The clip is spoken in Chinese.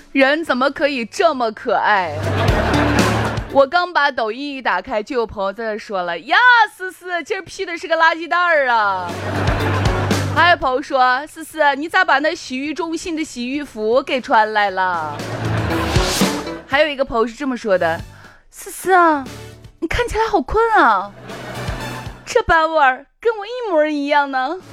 人怎么可以这么可爱？我刚把抖音一打开，就有朋友在那说了呀，思思今儿披的是个垃圾袋儿啊。还有朋友说，思思你咋把那洗浴中心的洗浴服给穿来了？还有一个朋友是这么说的，思思啊，你看起来好困啊，这斑纹跟我一模一样呢。